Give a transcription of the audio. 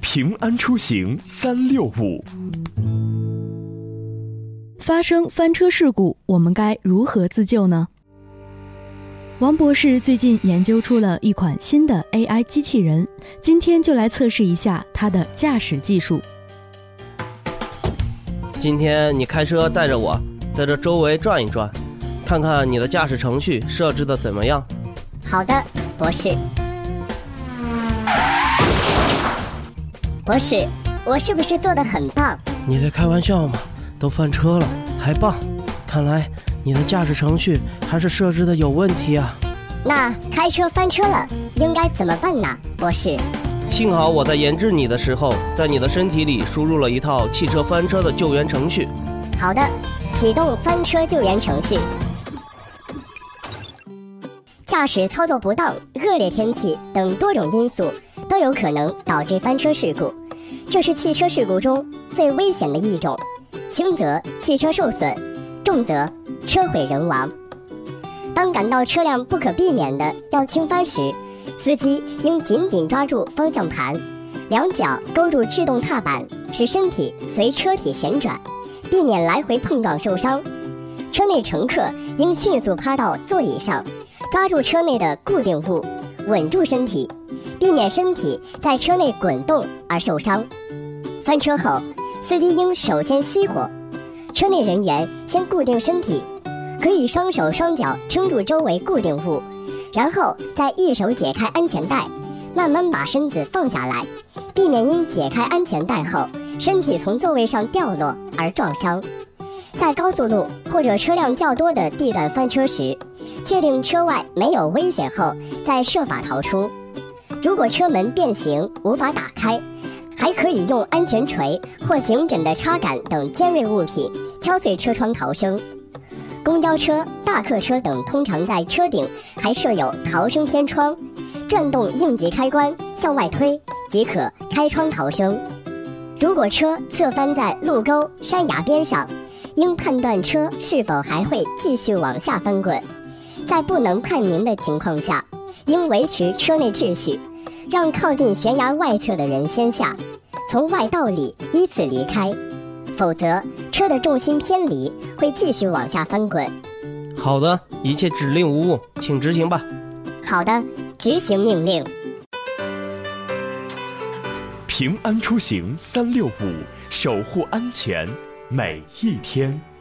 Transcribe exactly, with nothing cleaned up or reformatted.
平安出行三六五。 发生翻车事故，我们该如何自救呢？王博士最近研究出了一款新的 A I 机器人，今天就来测试一下它的驾驶技术。 今天你开车带着我在这周围转一转，看看你的驾驶程序设置的怎么样。 好的，博士。博士，我是不是做得很棒？ 你在开玩笑吗？都翻车了还棒，看来你的驾驶程序还是设置的有问题啊。 那开车翻车了应该怎么办呢，博士？ 幸好我在研制你的时候，在你的身体里输入了一套汽车翻车的救援程序。 好的，启动翻车救援程序。驾驶操作不当、恶劣天气等多种因素都有可能导致翻车事故，这是汽车事故中最危险的一种，轻则汽车受损，重则车毁人亡。当感到车辆不可避免的要倾翻时，司机应紧紧抓住方向盘，两脚勾住制动踏板，使身体随车体旋转，避免来回碰撞受伤。车内乘客应迅速趴到座椅上，抓住车内的固定物，稳住身体，避免身体在车内滚动而受伤。翻车后，司机应首先熄火，车内人员先固定身体，可以双手双脚撑住周围固定物，然后再一手解开安全带，慢慢把身子放下来，避免因解开安全带后身体从座位上掉落而撞伤。在高速路或者车辆较多的地段翻车时，确定车外没有危险后再设法逃出。如果车门变形无法打开，还可以用安全锤或颈枕的插杆等尖锐物品敲碎车窗逃生。公交车、大客车等通常在车顶还设有逃生天窗，转动应急开关向外推即可开窗逃生。如果车侧翻在路沟、山崖边上，应判断车是否还会继续往下翻滚，在不能判明的情况下，应维持车内秩序，让靠近悬崖外侧的人先下，从外到里依次离开，否则车的重心偏离会继续往下翻滚。 好的，一切指令无误，请执行吧。 好的，执行命令。 平安出行三六五，守护安全每一天。